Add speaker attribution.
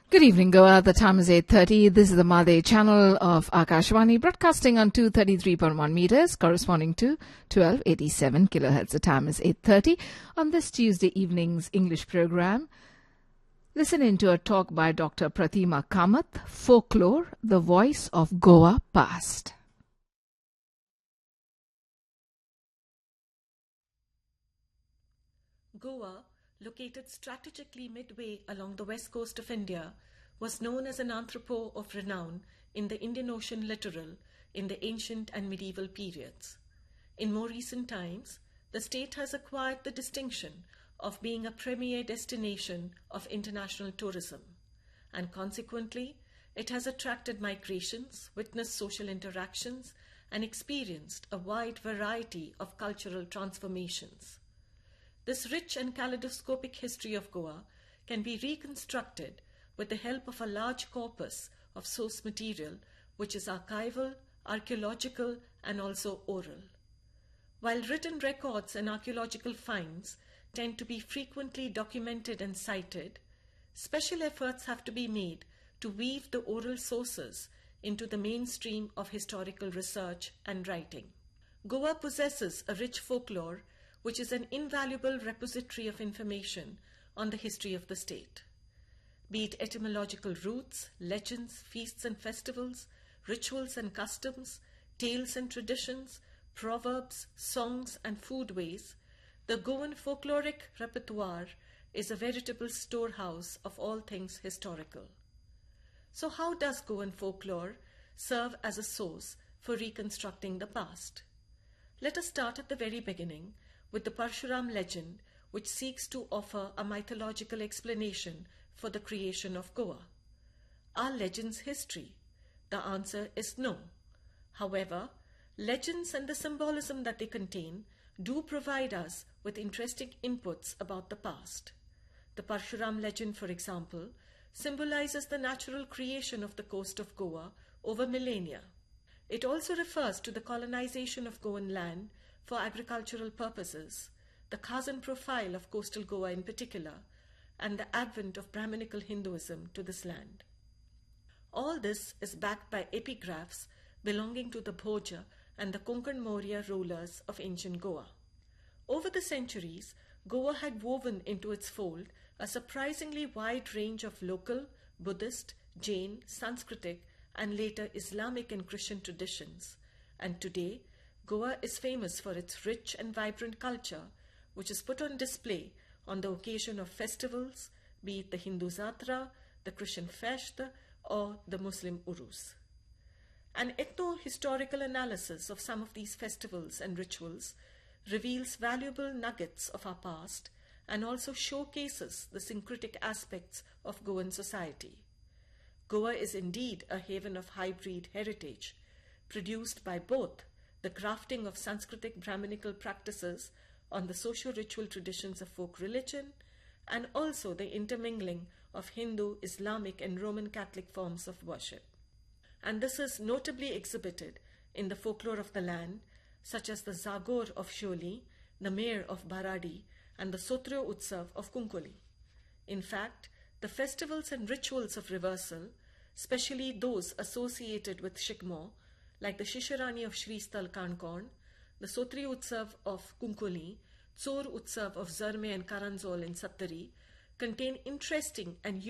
Speaker 1: Good evening, Goa. The time is 8:30. This is the Made channel of Akashvani, broadcasting on 233.1 meters, corresponding to 1287 kilohertz. The time is 8:30. On this Tuesday evening's English program, listen into a talk by Dr. Pratima Kamath, Folklore, the Voice of Goa Past.
Speaker 2: Goa, located strategically midway along the west coast of India, was known as an entrepot of renown in the Indian Ocean littoral in the ancient and medieval periods. In more recent times, the state has acquired the distinction of being a premier destination of international tourism, and consequently, it has attracted migrations, witnessed social interactions, and experienced a wide variety of cultural transformations. This rich and kaleidoscopic history of Goa can be reconstructed with the help of a large corpus of source material which is archival, archaeological, and also oral. While written records and archaeological finds tend to be frequently documented and cited, special efforts have to be made to weave the oral sources into the mainstream of historical research and writing. Goa possesses a rich folklore which is an invaluable repository of information on the history of the state. Be it etymological roots, legends, feasts and festivals, rituals and customs, tales and traditions, proverbs, songs and foodways, the Goan folkloric repertoire is a veritable storehouse of all things historical. So how does Goan folklore serve as a source for reconstructing the past? Let us start at the very beginning with the Parshuram legend, which seeks to offer a mythological explanation for the creation of Goa. Are legends history? The answer is no. However, legends and the symbolism that they contain do provide us with interesting inputs about the past. The Parshuram legend, for example, symbolizes the natural creation of the coast of Goa over millennia. It also refers to the colonization of Goan land for agricultural purposes, the Khazan profile of coastal Goa in particular, and the advent of Brahminical Hinduism to this land. All this is backed by epigraphs belonging to the Bhoja and the Konkan Maurya rulers of ancient Goa. Over the centuries, Goa had woven into its fold a surprisingly wide range of local, Buddhist, Jain, Sanskritic, and later Islamic and Christian traditions, and today, Goa is famous for its rich and vibrant culture, which is put on display on the occasion of festivals, be it the Hindu Zatra, the Christian Fesht, or the Muslim Urus. An ethno-historical analysis of some of these festivals and rituals reveals valuable nuggets of our past and also showcases the syncretic aspects of Goan society. Goa is indeed a haven of hybrid heritage, produced by both the grafting of Sanskritic Brahminical practices on the socio-ritual traditions of folk religion, and also the intermingling of Hindu, Islamic and Roman Catholic forms of worship. And this is notably exhibited in the folklore of the land, such as the Zagor of Sholi, the Mayor of Baradi, and the Sotryo Utsav of Kunkoli. In fact, the festivals and rituals of reversal, especially those associated with Shikmo, like the Shishirani of Shristhal Kankorn, the Sotri Utsav of Kunkoli, Tsor Utsav of Zarme and Karanzol in Sattari, contain interesting and